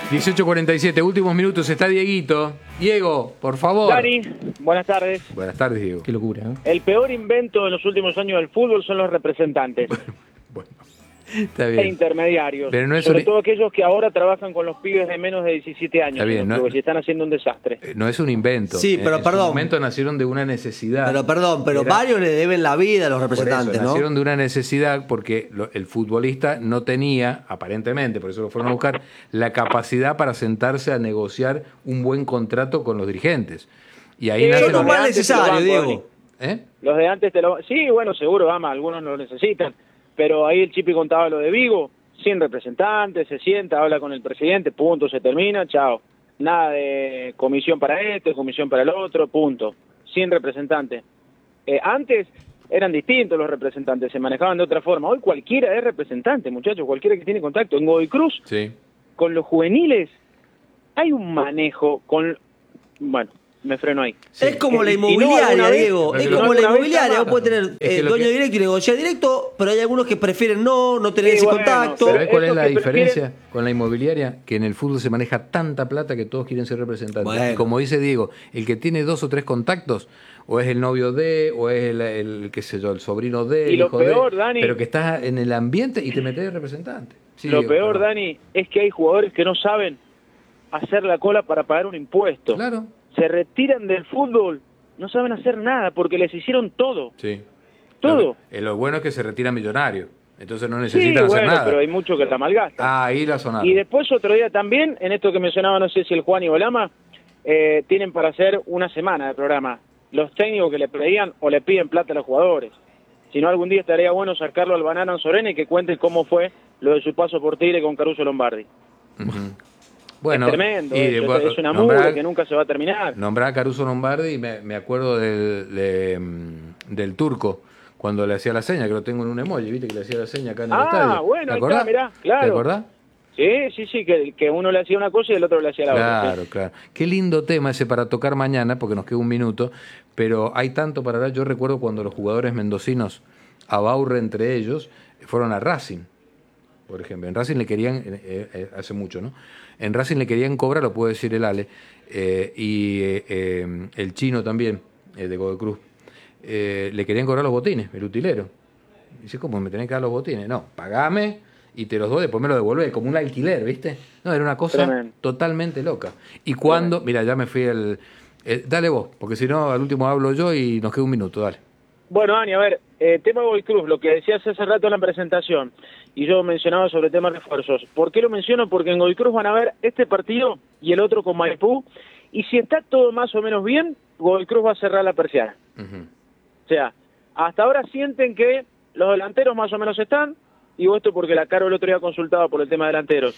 18:47, últimos minutos, está Dieguito. Diego, por favor. Dani, buenas tardes. Buenas tardes, Diego. Qué locura, ¿eh? El peor invento de los últimos años del fútbol son los representantes Bueno, está e bien. intermediarios. Pero no es sobre todo aquellos que ahora trabajan con los pibes de menos de 17 años. Está bien, ¿no? no- Que están haciendo un desastre. No es un invento. Sí, pero En perdón. su momento nacieron de una necesidad. Pero Era- varios le deben la vida a los Por representantes, eso, ¿no? nacieron de una necesidad porque el futbolista no tenía, aparentemente, por eso lo fueron a buscar, la capacidad para sentarse a negociar un buen contrato con los dirigentes. Y ahí Sí, nace Eso no es los de más antes te lo necesario, banco, Diego. ¿Eh? Los de antes Sí, bueno, seguro, Ama, algunos no lo necesitan. Pero ahí el Chipi contaba lo de Vigo, sin representantes, se sienta, habla con el presidente, punto, se termina, chao. Nada de comisión para este, comisión para el otro, punto. Sin representante. Antes eran distintos los representantes, se manejaban de otra forma. Hoy cualquiera es representante, muchachos, cualquiera que tiene contacto. En Godoy Cruz, Sí. con los juveniles, hay un manejo con... Bueno, me freno ahí. Es como la Y no inmobiliaria, alguna vez- Diego. Es pero como no la alguna vez inmobiliaria. Vos llama. podés tener Es que lo dueño que- directo y negociar directo, pero hay algunos que prefieren no tener Sí, ese bueno, contacto. ¿Sabés cuál es esos la que diferencia con la inmobiliaria? Que en el fútbol se maneja tanta plata que todos quieren ser representantes. Bueno. Y como dice Diego, el que tiene 2 o 3 contactos, o es el novio de, o es el qué sé yo, el sobrino de, Y el lo hijo peor, de, Dani- pero que estás en el ambiente y te metes de representante. Sí, Lo Diego, peor, perdón. Dani, es que hay jugadores que no saben hacer la cola para pagar un impuesto. Claro. Se retiran del fútbol, no saben hacer nada porque les hicieron todo. Sí. Todo. Lo bueno es que se retira millonario. Entonces no Sí, necesitan hacer bueno, nada. pero hay mucho que la malgastan. Ah, ahí la sonaron. Y después otro día también, en esto que mencionaba, no sé si el Juan y Olama, tienen para hacer una semana de programa. Los técnicos que le pedían o le piden plata a los jugadores. Si no, algún día estaría bueno sacarlo al Banana Anzorena y que cuenten cómo fue lo de su paso por Tigre con Caruso Lombardi. Ujú. Bueno, es tremendo, y es una mugre que nunca se va a terminar. Nombraba a Caruso Lombardi y me acuerdo del turco, cuando le hacía la seña, que lo tengo en un emoji, ¿viste? Que le hacía la seña acá en el estadio. Ah, bueno, ¿Te ahí acordás? está, mirá, claro. ¿Te acordás? Sí, que uno le hacía una cosa y el otro le hacía la otra. Claro, Sí. claro. Qué lindo tema ese para tocar mañana, porque nos queda un minuto, pero hay tanto para hablar. Yo recuerdo cuando los jugadores mendocinos, a Baurre entre ellos, fueron a Racing, por ejemplo. En Racing le querían, hace mucho, ¿no? En Racing le querían cobrar, lo puede decir el Ale, el chino también, de Godoy Cruz, le querían cobrar los botines, el utilero. Dice, ¿cómo me tenés que dar los botines? No, pagame y te los doy, después me lo devolvés, como un alquiler, ¿viste? No, era una cosa Tremendo. totalmente loca. Y cuando, mira, ya me fui dale vos, porque si no, al último hablo yo y nos queda un minuto, dale. Bueno, Dani, a ver, tema Godoy Cruz, lo que decías hace rato en la presentación, y yo mencionaba sobre temas de refuerzos. ¿Por qué lo menciono? Porque en Godoy Cruz van a ver este partido y el otro con Maipú, y si está todo más o menos bien, Godoy Cruz va a cerrar la persiana. Ujú. O sea, hasta ahora sienten que los delanteros más o menos están, digo esto porque la Caro el otro día consultaba por el tema de delanteros.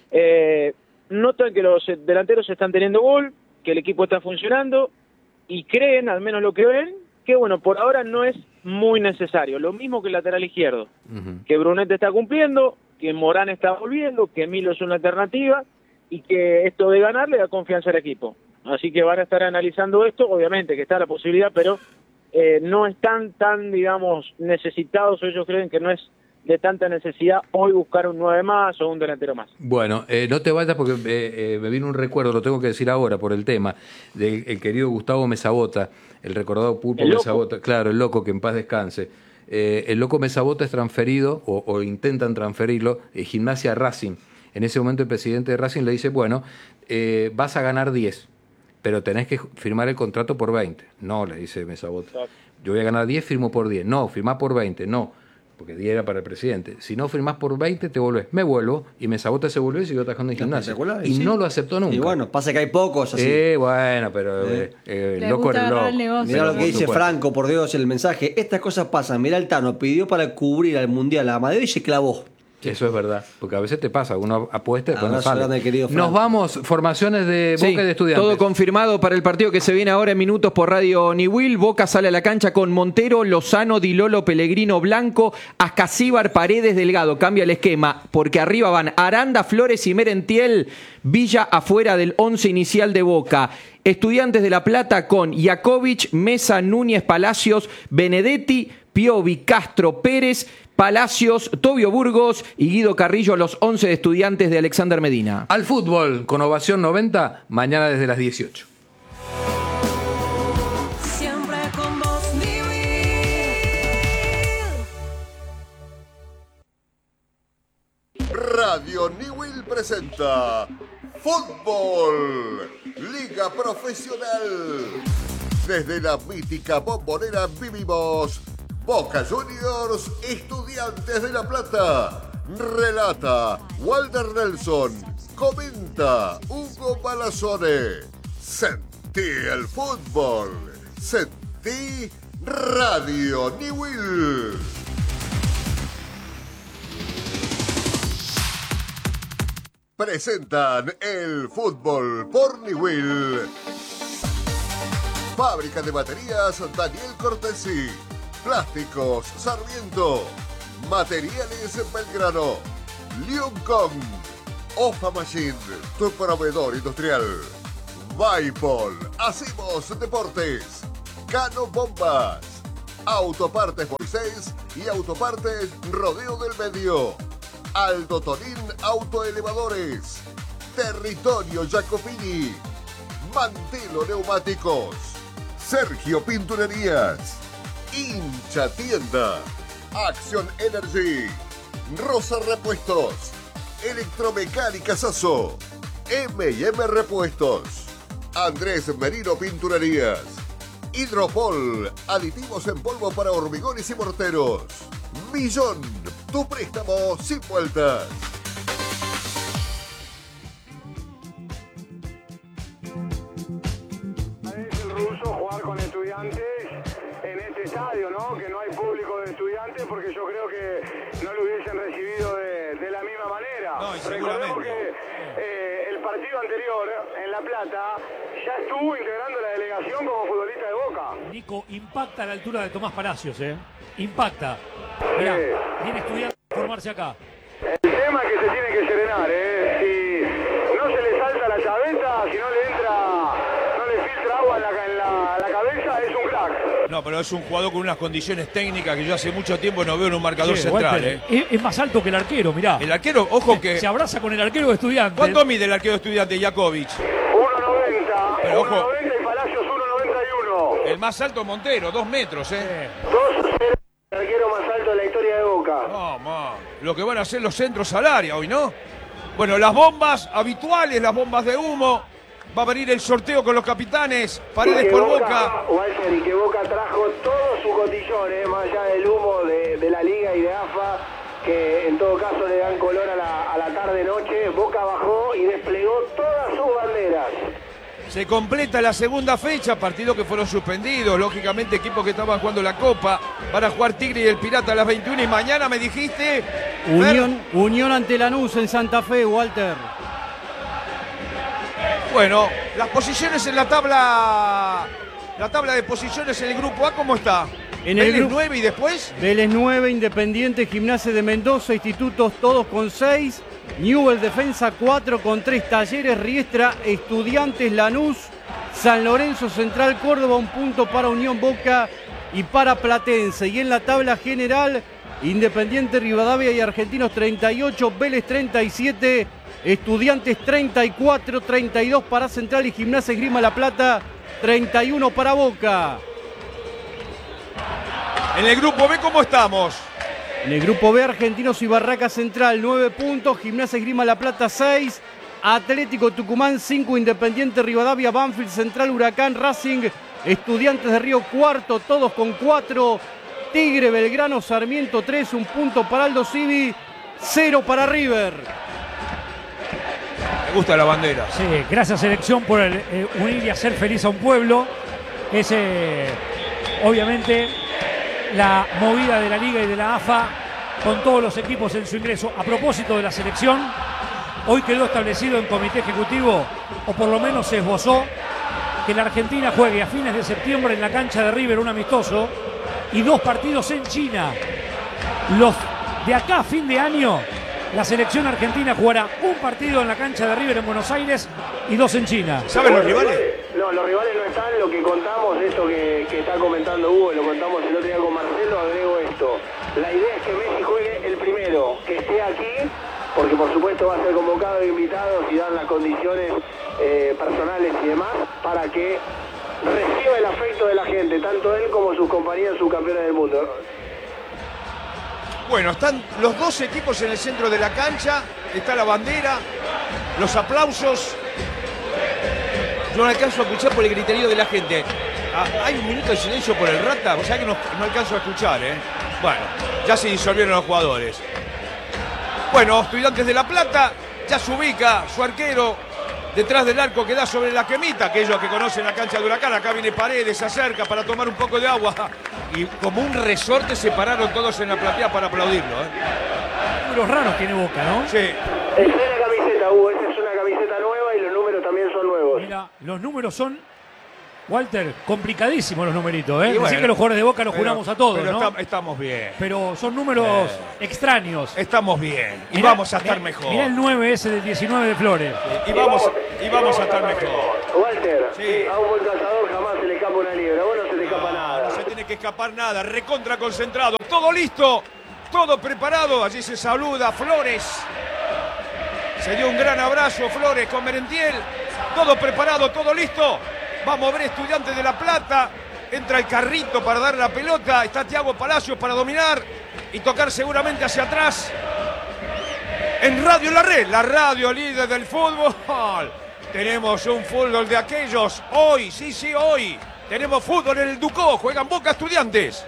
Notan que los delanteros están teniendo gol, que el equipo está funcionando, y creen, al menos lo que ven, que bueno, por ahora no es muy necesario. Lo mismo que el lateral izquierdo, Ujú. que Brunet está cumpliendo, que Morán está volviendo, que Milo es una alternativa, y que esto de ganar le da confianza al equipo. Así que van a estar analizando esto, obviamente que está la posibilidad, pero no están tan, digamos, necesitados, o ellos creen que no es de tanta necesidad hoy buscar un 9 más o un delantero más. Bueno, no te vayas porque me vino un recuerdo, lo tengo que decir ahora por el tema, del querido Gustavo Mesabota, el recordado Pulpo El loco. Mesabota, claro, el loco, que en paz descanse. El loco Mesabota es transferido, o intentan transferirlo, Gimnasia a Racing. En ese momento el presidente de Racing le dice, bueno, vas a ganar 10, pero tenés que firmar el contrato por 20. No, le dice Mesabota. Exacto. Yo voy a ganar 10, firmo por 10. No, firmá por 20. No, porque 10 era para el presidente. Si no firmás por 20, te volvés. Me vuelvo, y Mesabota se volvió y siguió atajando en Gimnasia. Espectacular, Y sí. no lo aceptó nunca. Y bueno, pasa que hay pocos así. Bueno, pero el Le loco gusta era el agarrar el loco. negocio. Mirá lo Por que dice supuesto. Franco, por Dios, en el mensaje. Estas cosas pasan. Mirá, el Tano pidió para cubrir al Mundial a Amadeo y se clavó. Eso es verdad, porque a veces te pasa, uno apuesta y después no Abrazo sale. grande, querido Franco. Nos vamos, formaciones de Boca Sí, y de Estudiantes. todo confirmado para el partido que se viene ahora en minutos por Radio Niwil. Boca sale a la cancha con Montero, Lozano, Dilolo, Pellegrino, Blanco, Ascasíbar, Paredes, Delgado. Cambia el esquema porque arriba van Aranda, Flores y Merentiel. Villa afuera del 11 inicial de Boca. Estudiantes de La Plata con Jakovic, Mesa, Núñez, Palacios, Benedetti, Piovi, Castro, Pérez, Palacios, Tobio Burgos y Guido Carrillo, los 11 de Estudiantes de Alexander Medina. Al fútbol, con Ovación 90, mañana desde las 18. Siempre con vos, Newell. Radio Newell presenta Fútbol, Liga Profesional. Desde la mítica Bombonera vivimos Boca Juniors, Estudiantes de La Plata. Relata Walter Nelson. Comenta Hugo Palazone. Sentí el fútbol. Sentí Radio Newell. Presentan el fútbol por Newell. Fábrica de baterías Daniel Cortesi. Plásticos Sarmiento. Materiales Belgrano. Liuncon. Ofa Machine, tu proveedor industrial. Vaipol. Hacemos deportes. Cano Bombas. Autopartes Moisés y Autopartes Rodeo del Medio. Aldo Tonín Autoelevadores. Territorio Jacopini. Mantelo Neumáticos. Sergio Pinturerías. Hincha Tienda. Acción Energy. Rosa Repuestos. Electromecánica Sasso. M&M Repuestos. Andrés Merino Pinturerías. Hidropol. Aditivos en polvo para hormigones y morteros. Millón. Tu préstamo sin vueltas. Es el ruso jugar con Estudiantes en este estadio, ¿no? Que no hay público de Estudiantes porque yo creo que no lo hubiesen recibido de la misma manera. No, Recordemos que el partido anterior en La Plata ya estuvo integrando la delegación como futbolista de Boca. Nico, impacta a la altura de Tomás Palacios, Impacta. Mirá, viene Estudiantes a formarse acá. El tema es que se tiene que serenar, Si no se le salta la chaveta, si no le filtra agua en la cabeza, es un crack. No, pero es un jugador con unas condiciones técnicas que yo hace mucho tiempo no veo en un marcador Che, central, Walter, es más alto que el arquero, mirá. El arquero, ojo que... Se abraza con el arquero de Estudiantes. ¿Cuánto mide el arquero de Estudiantes, Jakovic? 1.90, Pero ojo. 1.90 y Palacios 1.91. El más alto Montero, 2 metros, 2-0, el arquero más alto de la historia de Boca. No, man. Lo que van a hacer los centros al área hoy, ¿no? Bueno, las bombas habituales, las bombas de humo. Va a venir el sorteo con los capitanes. Paredes por Boca. Walter, y que Boca trajo todo su cotillón, más allá del humo de la Liga y de AFA, que en todo caso le dan color a la tarde-noche. Boca bajó y desplegó todas sus banderas. Se completa la segunda fecha, partidos que fueron suspendidos. Lógicamente, equipos que estaban jugando la Copa. Van a jugar Tigre y el Pirata a las 21. Y mañana me dijiste... Unión ante Lanús en Santa Fe, Walter. Bueno, las posiciones en la tabla de posiciones en el grupo A, ¿cómo está? En el Vélez grupo 9 y después. Vélez 9, Independiente, Gimnasia de Mendoza, Institutos todos con 6. Newell Defensa 4 con 3. Talleres, Riestra, Estudiantes, Lanús, San Lorenzo, Central Córdoba, 1 punto para Unión Boca y para Platense. Y en la tabla general, Independiente, Rivadavia y Argentinos 38, Vélez 37, Estudiantes 34, 32 para Central y Gimnasia Esgrima La Plata, 31 para Boca. En el grupo B, ¿cómo estamos? En el grupo B, Argentinos y Barraca Central 9 puntos, Gimnasia Esgrima La Plata 6, Atlético Tucumán 5, Independiente Rivadavia, Banfield, Central, Huracán, Racing, Estudiantes de Río cuarto, todos con 4, Tigre, Belgrano, Sarmiento 3, 1 punto para Aldo Civi, 0 para River. Me gusta la bandera. Sí, gracias selección por unir y hacer feliz a un pueblo. Es obviamente la movida de la Liga y de la AFA con todos los equipos en su ingreso. A propósito de la selección, hoy quedó establecido en comité ejecutivo, o por lo menos se esbozó, que la Argentina juegue a fines de septiembre en la cancha de River un amistoso y 2 partidos en China. Los de acá a fin de año, la selección argentina jugará un partido en la cancha de River en Buenos Aires y 2 en China. ¿Saben los rivales? No, los rivales no están. Lo que contamos, esto que está comentando Hugo, y lo contamos el otro día con Marcelo, agrego esto. La idea es que México arquero que esté aquí, porque por supuesto va a ser convocado e invitado si dan las condiciones personales y demás, para que reciba el afecto de la gente, tanto él como sus compañeros subcampeones del mundo. Bueno, están los dos equipos en el centro de la cancha, está la bandera, los aplausos. Yo no alcanzo a escuchar por el griterío de la gente. Hay un minuto de silencio por el Rata, o sea que no alcanzo a escuchar, ¿eh? Bueno, ya se disolvieron los jugadores. Bueno, Estudiantes de La Plata, ya se ubica su arquero detrás del arco que da sobre la quemita, aquellos que conocen la cancha de Huracán. Acá viene Paredes, se acerca para tomar un poco de agua. Y como un resorte se pararon todos en la platea para aplaudirlo, ¿eh? Números raros tiene Boca, ¿no? Sí. Esa es la camiseta, Hugo, esa es una camiseta nueva y los números también son nuevos. Mira, los números son, Walter, complicadísimos los numeritos, ¿eh? Y bueno, decir que los jugadores de Boca los juramos a todos, pero ¿no? Estamos bien. Pero son números extraños. Estamos bien. Y Mirá, vamos a estar mejor. Mirá el 9 ese del 19 de Flores. Y vamos a estar mejor. Walter, Sí. a un buen cazador jamás se le escapa una libra, vos no se te escapa nada. No se tiene que escapar nada, recontra concentrado, todo listo, todo preparado. Allí se saluda Flores. Se dio un gran abrazo Flores con Merentiel. Todo preparado, todo listo. Vamos a ver Estudiantes de La Plata. Entra el carrito para dar la pelota. Está Thiago Palacios para dominar y tocar seguramente hacia atrás. En Radio La Red, la radio líder del fútbol. Tenemos un fútbol de aquellos. Hoy, sí, hoy. Tenemos fútbol en el Ducó. Juegan Boca Estudiantes.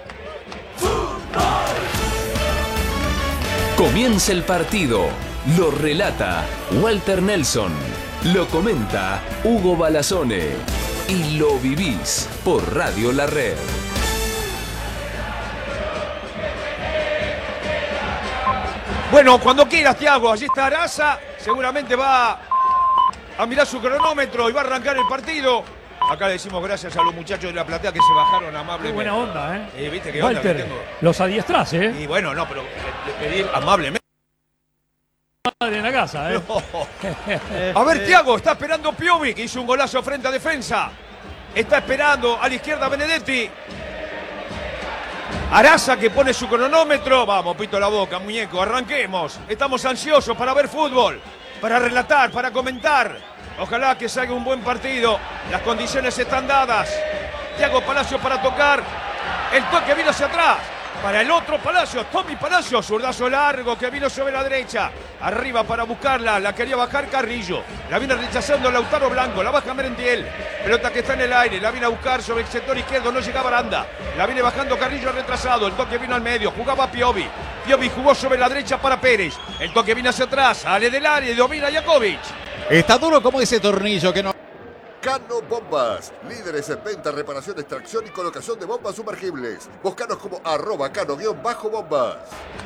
Comienza el partido. Lo relata Walter Nelson. Lo comenta Hugo Balazone. Y lo vivís por Radio La Red. Bueno, cuando quieras, Thiago. Allí está Araza. Seguramente va a mirar su cronómetro y va a arrancar el partido. Acá le decimos gracias a los muchachos de la platea que se bajaron amablemente. Qué buena onda, ¿eh? ¿Viste qué Walter, onda que tengo? los adiestrás, ¿eh? Y bueno, no, pero le pedí amablemente. Madre en la casa, ¿eh? No. A ver, Thiago, está esperando Piovi, que hizo un golazo frente a defensa. Está esperando a la izquierda Benedetti. Araza que pone su cronómetro. Vamos, pito la boca, muñeco, arranquemos. Estamos ansiosos para ver fútbol, para relatar, para comentar. Ojalá que salga un buen partido. Las condiciones están dadas. Thiago Palacios para tocar. El toque vino hacia atrás. Para el otro Palacios, Tommy Palacios, zurdazo largo que vino sobre la derecha. Arriba para buscarla, la quería bajar Carrillo. La viene rechazando Lautaro Blanco, la baja Merentiel. Pelota que está en el aire, la viene a buscar sobre el sector izquierdo, no llega Baranda. La viene bajando Carrillo retrasado, el toque vino al medio, jugaba Piovi. Piovi jugó sobre la derecha para Pérez. El toque vino hacia atrás, sale del área y domina Jakovic. Está duro como ese tornillo que no... Cano Bombas, líderes en venta, reparación, extracción y colocación de bombas sumergibles. Búscanos como @cano_bombas.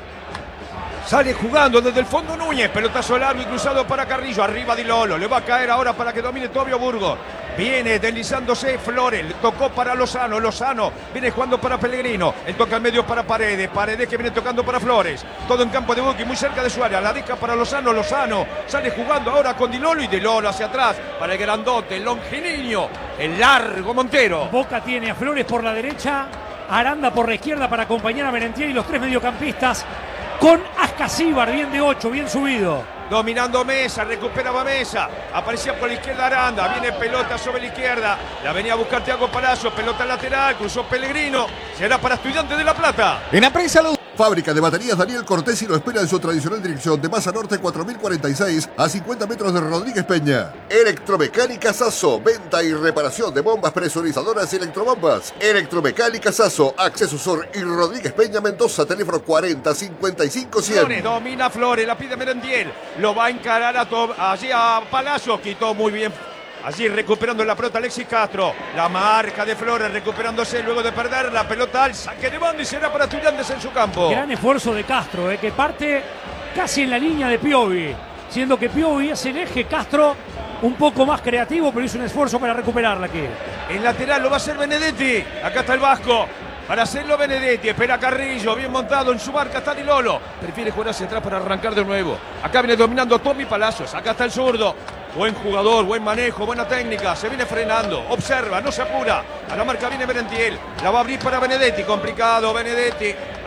Sale jugando desde el fondo Núñez, pelotazo largo y cruzado para Carrillo, arriba Di Lolo, le va a caer ahora para que domine Tobio Burgos. Viene deslizándose Flores, tocó para Lozano, Lozano viene jugando para Pellegrino, el toque al medio para Paredes, Paredes que viene tocando para Flores, todo en campo de Buki, muy cerca de su área, la deja para Lozano, Lozano sale jugando ahora con Di Lolo y Di Lolo hacia atrás para el grandote, el longilíneo, el largo Montero. Boca tiene a Flores por la derecha, Aranda por la izquierda para acompañar a Merentiel y los tres mediocampistas con Ascasíbar, bien de 8, bien subido. Dominando Mesa, recuperaba Mesa, aparecía por la izquierda Aranda, viene pelota sobre la izquierda, la venía a buscar Thiago Palacios, pelota lateral, cruzó Pellegrino, será para Estudiantes de La Plata. En la prensa lo... Fábrica de baterías Daniel Cortesi lo espera en su tradicional dirección de Masa Norte 4046 a 50 metros de Rodríguez Peña. Electromecánica Sasso, venta y reparación de bombas presurizadoras y electrobombas. Electromecánica Sasso, Acceso Sur y Rodríguez Peña Mendoza, teléfono 40 55 100. Flores, domina Flores, la pide Merentiel, lo va a encarar allí a Palacios, quitó muy bien. Allí recuperando la pelota Alexis Castro. La marca de Flores recuperándose luego de perder la pelota al saque de banda y será para Estudiantes en su campo. Gran esfuerzo de Castro, que parte casi en la línea de Piovi. Siendo que Piovi es el eje, Castro un poco más creativo, pero hizo un esfuerzo para recuperarla aquí. El lateral lo va a hacer Benedetti. Acá está el Vasco. Para hacerlo Benedetti, espera Carrillo, bien montado en su marca está Di Lolo. Prefiere jugar hacia atrás para arrancar de nuevo. Acá viene dominando Tommy Palacios, acá está el zurdo. Buen jugador, buen manejo, buena técnica, se viene frenando, observa, no se apura. A la marca viene Merentiel, la va a abrir para Benedetti, complicado Benedetti.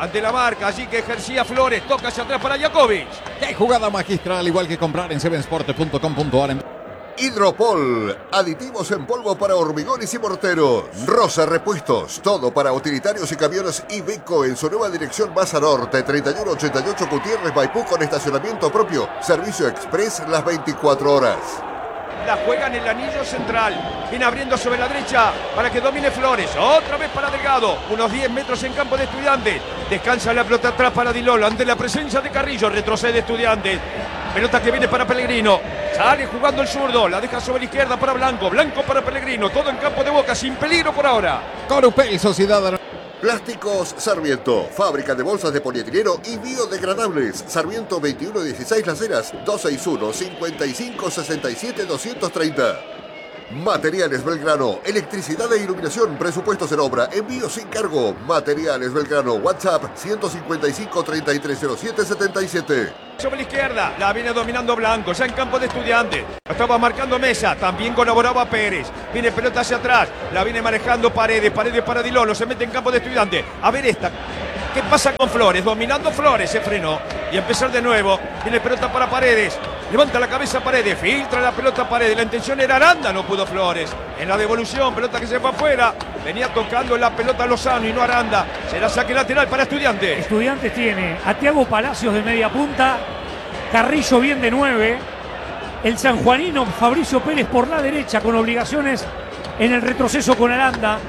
ante la marca, allí que ejercía Flores, toca hacia atrás para Jakovic. Qué jugada magistral, igual que comprar en sevensport.com.ar. Hidropol, aditivos en polvo para hormigones y morteros. Rosa Repuestos, todo para utilitarios y camiones Iveco en su nueva dirección Baza Norte, 3188 Gutiérrez Maipú con estacionamiento propio. Servicio express las 24 horas. La juega en el anillo central. Viene abriendo sobre la derecha para que domine Flores. Otra vez para Delgado. Unos 10 metros en campo de Estudiantes. Descansa la pelota atrás para Di Lolo. Ante la presencia de Carrillo. Retrocede Estudiantes. Pelota que viene para Pellegrino. Sale jugando el zurdo. La deja sobre la izquierda para Blanco. Blanco para Pellegrino. Todo en campo de Boca. Sin peligro por ahora. Corupel, Sociedad. Plásticos Sarmiento, fábrica de bolsas de polietileno y biodegradables. Sarmiento 2116 Las Heras, 261-5567-230. Materiales Belgrano, electricidad e iluminación, presupuestos en obra, envío sin cargo. Materiales Belgrano, WhatsApp 155-3307-77. Sobre la izquierda, la viene dominando Blanco, ya en campo de Estudiantes. Estaba marcando Mesa, también colaboraba Pérez. Viene pelota hacia atrás, la viene manejando Paredes para Di Lolo, se mete en campo de Estudiantes. A ver esta, ¿qué pasa con Flores? Dominando Flores, se frenó. Y empezar de nuevo, viene pelota para Paredes. Levanta la cabeza Paredes, filtra la pelota Paredes. La intención era Aranda, no pudo Flores. En la devolución, pelota que se fue afuera. Venía tocando la pelota Lozano y no Aranda. Será saque lateral para Estudiantes. Estudiantes tiene a Thiago Palacios de media punta, Carrillo bien de 9, el sanjuanino Fabricio Pérez por la derecha con obligaciones en el retroceso con Aranda.